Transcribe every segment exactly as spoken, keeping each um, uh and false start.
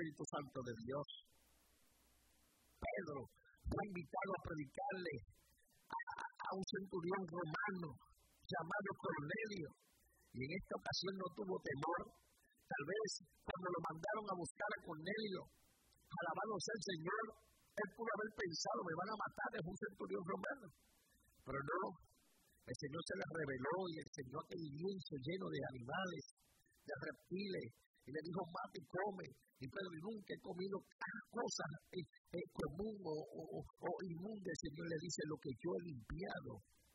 Espíritu Santo de Dios. Pedro fue invitado a predicarle a, a un centurión romano llamado Cornelio, y en esta ocasión no tuvo temor. Tal vez cuando lo mandaron a buscar a Cornelio, alabado sea el Señor, él pudo haber pensado, me van a matar, es un centurión romano. Pero no, el Señor se le reveló y el Señor tenía un lienzo lleno de animales, de reptiles, y le dijo, mate y come. Y Pedro, nunca he comido cosas eh, eh, común o, o, o inmunda. El Señor le dice, lo que yo he limpiado,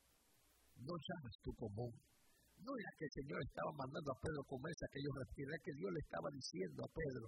no llames tú común. No era que el Señor estaba mandando a Pedro comerse aquellos reptiles, era que Dios le estaba diciendo a Pedro,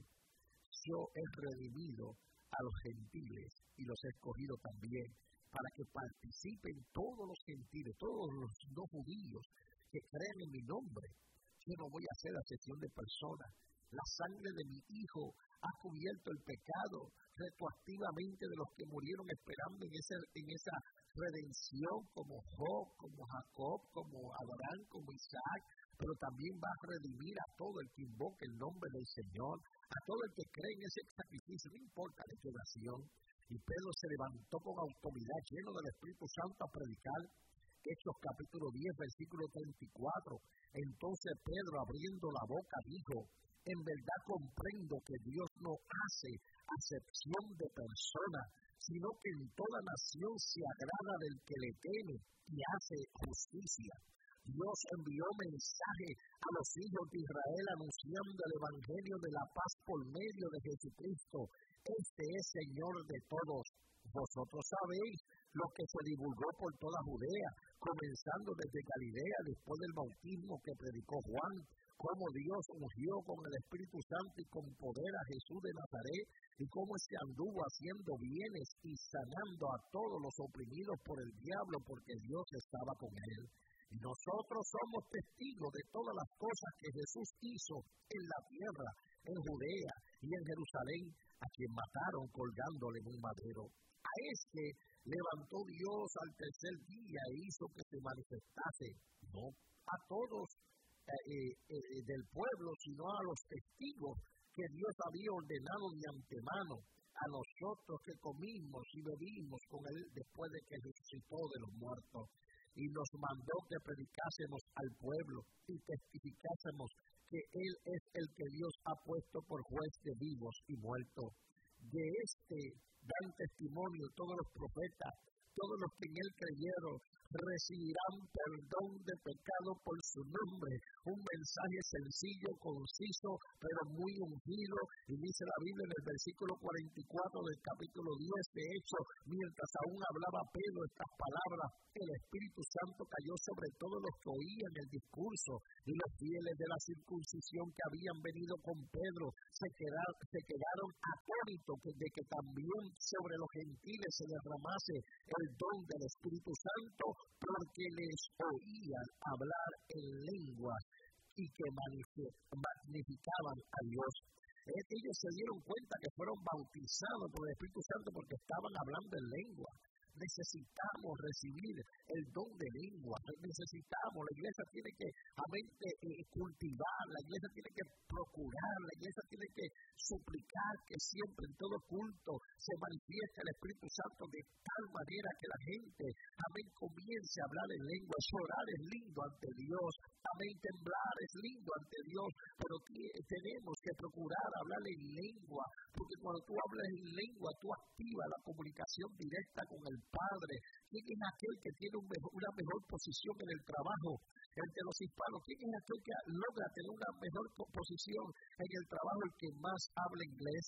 yo he redimido a los gentiles y los he escogido también para que participen todos los gentiles, todos los no judíos que creen en mi nombre. Yo no voy a hacer acepción de personas. La sangre de mi Hijo ha cubierto el pecado retroactivamente de los que murieron esperando en, ese, en esa redención, como Job, como Jacob, como Abraham, como Isaac, pero también va a redimir a todo el que invoque el nombre del Señor, a todo el que cree en ese sacrificio, no importa la oración. Y Pedro se levantó con autoridad, lleno del Espíritu Santo, a predicar. Hechos capítulo diez, versículo treinta y cuatro. Entonces Pedro, abriendo la boca, dijo, en verdad comprendo que Dios no hace acepción de personas, sino que en toda nación se agrada del que le teme y hace justicia. Dios envió mensaje a los hijos de Israel anunciando el evangelio de la paz por medio de Jesucristo. Este es Señor de todos. Vosotros sabéis lo que se divulgó por toda Judea, comenzando desde Galilea después del bautismo que predicó Juan, cómo Dios ungió con el Espíritu Santo y con poder a Jesús de Nazaret, y cómo se anduvo haciendo bienes y sanando a todos los oprimidos por el diablo, porque Dios estaba con él. Y nosotros somos testigos de todas las cosas que Jesús hizo en la tierra, en Judea y en Jerusalén, a quien mataron colgándole en un madero. A este levantó Dios al tercer día e hizo que se manifestase, no a todos eh, eh, del pueblo, sino a los testigos que Dios había ordenado de antemano, a nosotros que comimos y bebimos con él después de que resucitó de los muertos. Y nos mandó que predicásemos al pueblo y testificásemos que Él es el que Dios ha puesto por juez de vivos y muertos. De este dan testimonio todos los profetas, todos los que en Él creyeron recibirán perdón de pecado por su nombre. Un mensaje sencillo, conciso, pero muy ungido. Y dice la Biblia en el versículo cuarenta y cuatro del capítulo diez de Hechos, mientras aún hablaba Pedro estas palabras, el Espíritu Santo cayó sobre todos los que oían el discurso, y los fieles de la circuncisión que habían venido con Pedro se quedaron, se quedaron atónitos de que también sobre los gentiles se derramase el don del Espíritu Santo, porque les oían hablar en lenguas y que magnificaban a Dios. Ellos se dieron cuenta que fueron bautizados por el Espíritu Santo porque estaban hablando en lengua. Necesitamos recibir el don de lengua, necesitamos, la iglesia tiene que amén, eh, cultivar, la iglesia tiene que procurar, la iglesia tiene que suplicar que siempre en todo culto se manifieste el Espíritu Santo de tal manera que la gente, amén, comience a hablar en lengua. Llorar es lindo ante Dios, amén, temblar es lindo ante Dios, pero tenemos que procurar hablar en lengua, porque cuando tú hablas en lengua, tú activas la comunicación directa con el Padre. ¿Quién es aquel que tiene un mejor, una mejor posición en el trabajo entre los hispanos? ¿Quién es aquel que logra tener una mejor posición en el trabajo? El que más habla inglés,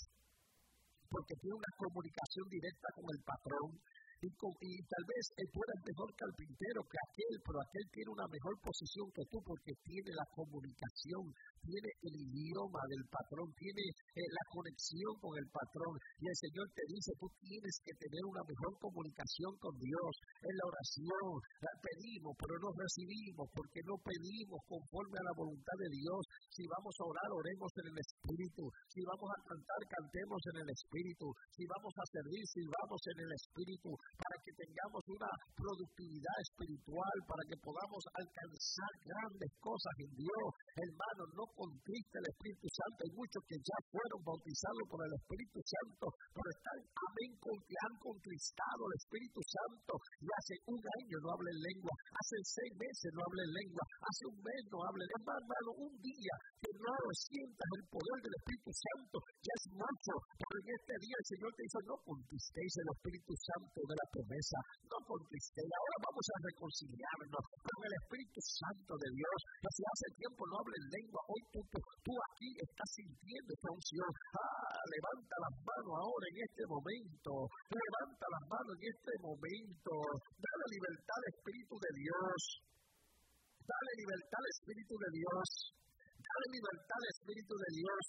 porque tiene una comunicación directa con el patrón. Y, con, y tal vez él fuera el mejor carpintero que aquel, pero aquel tiene una mejor posición que tú porque tiene la comunicación, tiene el idioma del patrón, tiene eh, la conexión con el patrón. Y el Señor te dice, tú tienes que tener una mejor comunicación con Dios. En la oración la pedimos, pero no recibimos porque no pedimos conforme a la voluntad de Dios, Si vamos a orar, oremos en el Espíritu. Si vamos a cantar, cantemos en el Espíritu. Si vamos a servir, sirvamos en el Espíritu, para que tengamos una productividad espiritual, para que podamos alcanzar grandes cosas en Dios. Hermanos, no contriste el Espíritu Santo. Hay muchos que ya fueron bautizados por el Espíritu Santo, pero están, amén, con que han contristado al Espíritu Santo. Y hace un año no hablen lengua, hace seis meses no hablen lengua, hace un mes no hablen lengua. Hermano, un día que no sientas el poder del Espíritu Santo, ya es mucho. Pero en este día el Señor te dice, no contristéis el Espíritu Santo de la promesa, no contristéis. Ahora vamos a reconciliarnos con el Espíritu Santo de Dios. Que si hace tiempo no hablen lengua, hoy tú, tú, tú aquí estás sintiendo esta unción. Ah, levanta las manos ahora en este momento, levanta las manos en este momento. Dale libertad al Espíritu de Dios. Dale libertad al Espíritu de Dios. Dale libertad al Espíritu de Dios.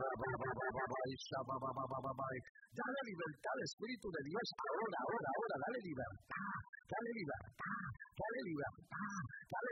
Dale libertad al Espíritu de Dios. Ahora, ahora, ahora. Dale libertad. Dale libertad. Dale libertad. Dale